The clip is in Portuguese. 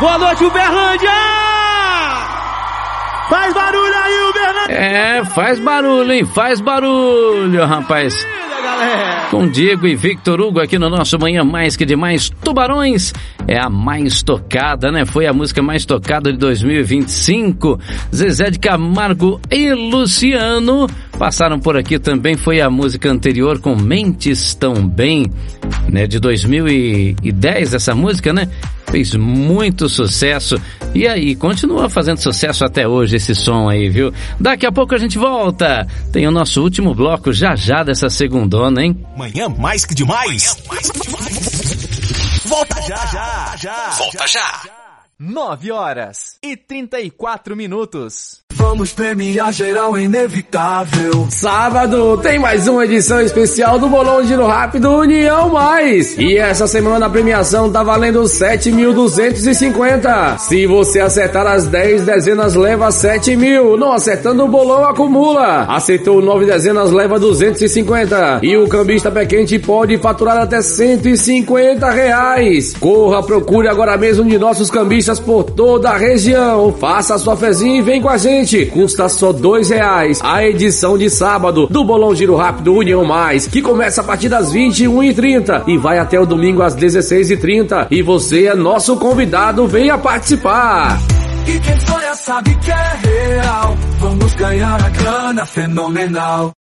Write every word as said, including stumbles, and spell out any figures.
Boa noite, Uberlândia! Faz barulho aí, Uberlândia! É, faz barulho, hein? Faz barulho, rapaz. Com Diego e Victor Hugo aqui no nosso Manhã Mais Que Demais. Tubarões é a mais tocada, né? Foi a música mais tocada de dois mil e vinte e cinco. Zezé de Camargo e Luciano passaram por aqui também. Foi a música anterior com Mentes Tão Bem, né? De dois mil e dez essa música, né? Fez muito sucesso. E aí, continua fazendo sucesso até hoje esse som aí, viu? Daqui a pouco a gente volta. Tem o nosso último bloco já já dessa segundona, hein? Manhã Mais Que Demais. Mais que demais. Volta já, já, já. Volta já. nove horas e trinta e quatro minutos. Vamos premiar geral inevitável. Sábado tem mais uma edição especial do Bolão Giro Rápido União Mais. E essa semana a premiação tá valendo sete mil duzentos e cinquenta. Se você acertar as dez dezenas, leva sete mil. Não acertando o bolão, acumula. Acertou nove dezenas, leva duzentos e cinquenta. E o cambista pé quente pode faturar até cento e cinquenta reais. Corra, procure agora mesmo de nossos cambistas por toda a região. Faça a sua fezinha e vem com a gente. Custa só dois reais a edição de sábado do Bolão Giro Rápido União Mais, que começa a partir das vinte e uma e trinta e vai até o domingo às dezesseis e trinta. E você é nosso convidado, venha participar. E quem sonha sabe que é real. Vamos ganhar a grana fenomenal.